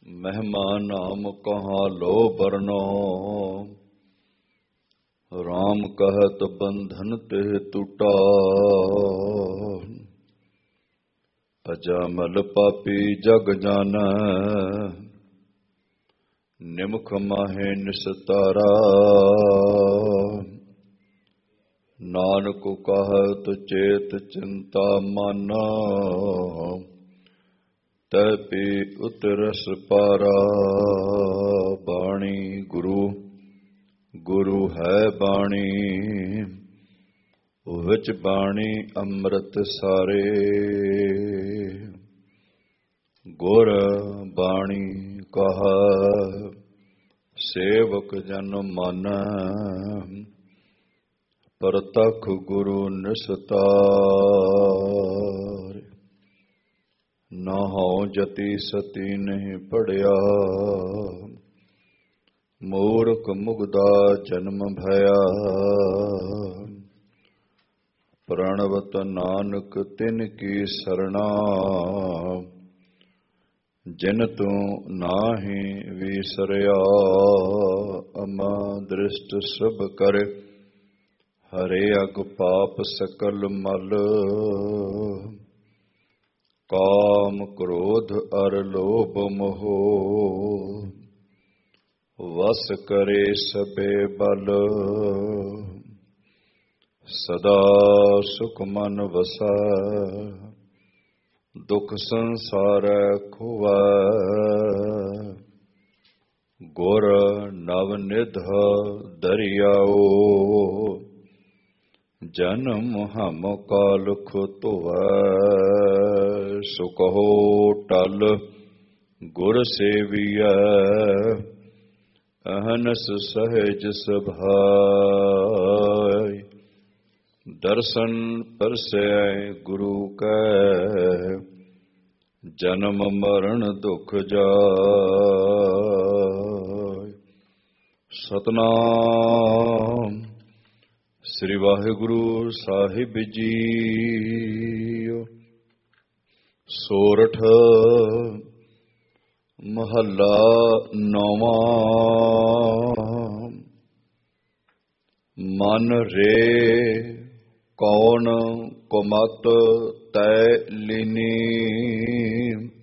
ਮਹਿਮਾ ਨਾਮ ਕਹਾਂ ਲੋ ਬਰਨੋ। ਰਾਮ ਕਹਿਤ ਬੰਧਨ ਤੇ ਟੂਟਾ। ਅਜਾਮਲ ਪਾਪੀ ਜਗ ਜਾਨੈ। ਨਿਮਖ ਮਾਹੇ ਨਿਸਤਾਰਾ। ਨਾਨਕ ਕਹਿਤ ਚੇਤ ਚਿੰਤਾ ਮਾਨਾ। ਤੈ ਪੀ ਉਤਰਸ ਪਾਰਾ। ਬਾਣੀ ਗੁਰੂ ਗੁਰੂ ਹੈ ਬਾਣੀ। ਵਿੱਚ ਬਾਣੀ ਅੰਮ੍ਰਿਤ ਸਾਰੇ। ਗੁਰ ਬਾਣੀ ਕਹੈ ਸੇਵਕ ਜਨ ਮਾਨੈ। ਪ੍ਰਤਖ ਗੁਰੂ ਨਿਸਤਾਰ। ਨਾਹਉ ਜਤੀ ਸਤੀ ਨਹੀਂ ਪੜਿਆ। ਮੂਰਖ ਮੁਗਦਾ ਜਨਮ ਭਇਆ। ਪ੍ਰਣਵਤ ਨਾਨਕ ਤਿਨ ਕੀ ਸਰਣਾ। ਜਿਨ ਤੂੰ ਨਾਹੀਂ ਵਿਸਰਿਆ। ਅਮਾ ਦ੍ਰਿਸ਼ਟ ਸਭ ਕਰੇ। ਹਰੇ ਅਗ ਪਾਪ ਸਕਲ ਮਲ। ਕਾਮ ਕ੍ਰੋਧ ਅਰ ਲੋਭ ਮੋਹ। ਵਸ ਕਰੇ ਸਭੇ ਬਲ। ਸਦਾ ਸੁਖ ਮਨ ਵਸੈ। ਦੁਖ ਸੰਸਾਰੈ ਖੁਵੈ। ਗੁਰ ਨਵ ਨਿਧ ਦਰਿਆਓ। ਜਨਮ ਹਮ ਕਾਲਖ ਧੁਵੈ। ਸੋ ਕਹੋ ਟਲ ਗੁਰ ਸੇਵੀਐ। ਅਹਨਸ ਸਹਿਜ ਸੁਭਾਇ। ਦਰਸ਼ਨ ਪਰਸੈ ਗੁਰੂ ਕੈ। ਜਨਮ ਮਰਨ ਦੁਖ ਜਾਇ। ਸਤਿਨਾਮ ਸ੍ਰੀ ਵਾਹਿਗੁਰੂ ਸਾਹਿਬ ਜੀਓ। ਸੋਰਠ ਮਹੱਲਾ ਨੌਵਾਂ। ਮਨ ਰੇ ਕੌਣ ਕੁਮਤ ਤੈ ਲੀਨੀ।